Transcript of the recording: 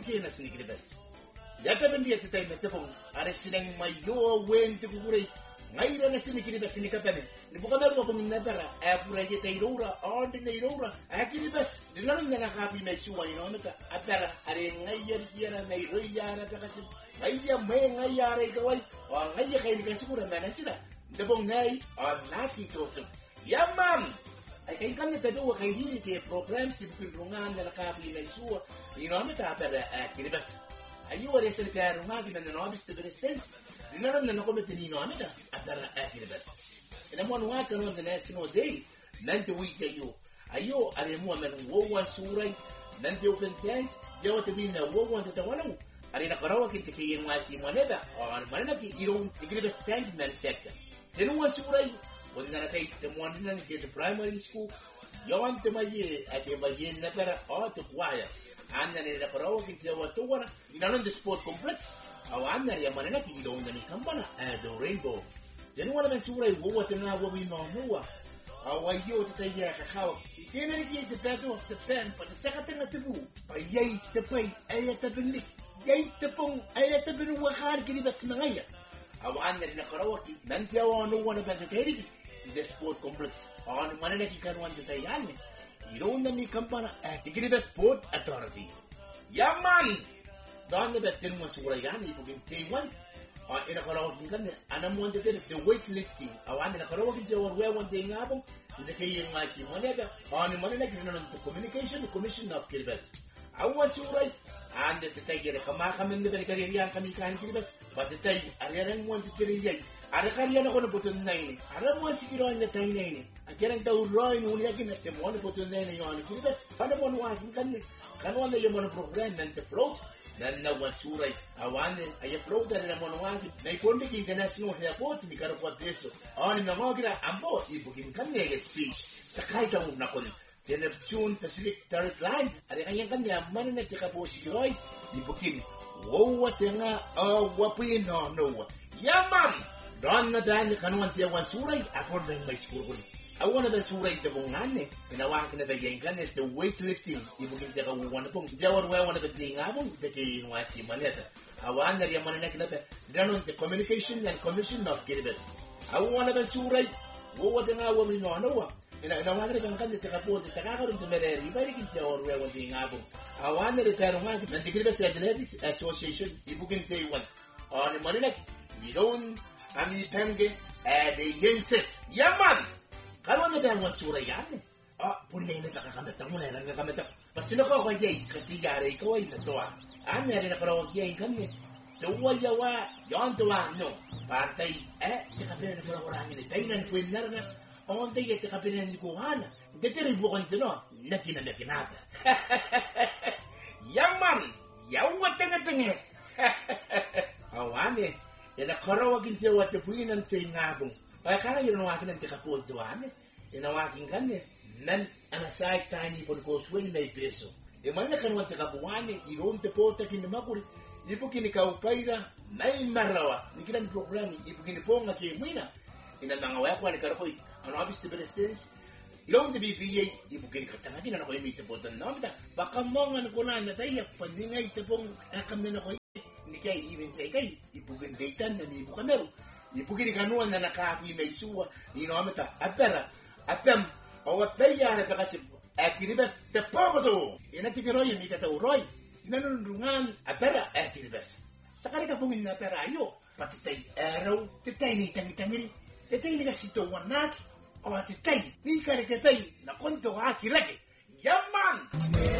na sinikiri bas jata bendi ati tay metepong are sinang mayo wen te kukure ngaira na sinikiri bas sinikapane ni bukan meru ko minabara apura ye tay rora ordinary rora akiri bas dilan na kapi may suwa ni no meta atara are ngayar kira may royara ta kasi ngaya may ngayara ikawai o ngaya kay ni kasi kura na sila debong nay on nasi toto yaman ay kay kan nita do kay dili ke programs si bukungan na kapi may suwa ni no meta atara akiri bas ayu wala sa kaya rumagi na nanobis te resistance dinaram na nakomete ni no amida atara akiri bas ina mo anwa kanon the national day nanti week ayo are mo men wowan suray nanti open chance jawa te bina wowan te tawalo are na karawa kiti ke yin wasi moneda or manana ki irong akiri bas tank manufacture tenu wan suray wala na tay te mo nan ke primary school yawan te maye ate maye na para o te kwaya anda ni rakarawa kinti watu wana inanon the sport complex au anda ya manena ki do ndani kampana the rainbow jeni wana mensura iwo tena wo we no nuwa au ayo taya kakawa tena ni ki the battle of the pen but the second thing to do pa yai te pai ay te benik yai te pong ay te benu wa khar kiri bat mangaya au anda ni rakarawa ki nanti awa no wana ba te the sport complex on manena ki kanwan te tayane Ironda mi kampana tigiri the sport authority. Yaman! Don the better was Urayani, you can take one. In a karaoke, and I'm one to get the weightlifting. I want in a karaoke, or where one thing album, in the Kayan Masi Monega, on the Monega, the communication, the commission of Kiribas. I want to rise, and the Tiger Kamakam in the Vegetarian Kamikan Kiribas, but the Tay, I didn't want to kill it. I don't want to put a name. I don't want to get on the tiny. I can't tell Roy no yakin at them want to put a name on Kiribas. I don't want to can one day you want to program and the float. Then no one sure I want it. I float that I'm on one. They couldn't make international airport because of what this. On in the market, I'm both. You booking can make a speech. Sakaita would not call it. Then the June Pacific Third Line. I can get money to take a post. You booking. Whoa, what in what we know. No. Yeah, man. Don na dan kanuan tiya wan suray according my school. I wanted the suray the bongane in a walk in the yankan is the weightlifting. If we get a one pong, Jawar one of the thing album, the K in Wasi Manetta. I want that Yamanaka done on the communication and commission of Kiribas. I wanted the suray, what an hour we know no one. And I wanted to come to take a photo, the Takaka to Mary, very good or where one thing album. I wanted the Parawan and the Kiribas Athletics Association, if we can say one. On the Maninek, we don't. Ami penge the yenset yaman kalon na dan wan sura yan punay na kakakameta mo na kakakameta pasino ko yay katigare ko ay natwa anya na karaw yay kami tuwa yawa yon tuwa no patay tikapin na karaw rami ni taynan kuin na on day tikapin ni kuhana deteri bukan tino nakinata yaman yawa tanga awane ina karawa kinti wat the puin and thing abong. I can't even walk in and take a port to one. In a walking gun, none and a side tiny for go swing they peso. A man can want to take up one, you own the port in the Makuri, you book in the Kaupaira, nine Marawa, you can program, you book in the Ponga came winner. In a Nangawak, one Karakoi, an obvious to distance. You don't be VA, you book in Kataki and I meet the port and Nomda, but come on and go on the day of funding the Pong, I come in a Nikay even take ipukin daytan na ni bukamero ipukin kanuan na nakapi may suwa inometa atara atam o wataya na kasi akiribas te pogo ina tikiroy ni kata uroy inanunrungan atara akiribas sakali ka pungin na atara ayo patitay araw titay ni tangitangil titay ni kasito wanak o titay ni karikatay na konto akirake yaman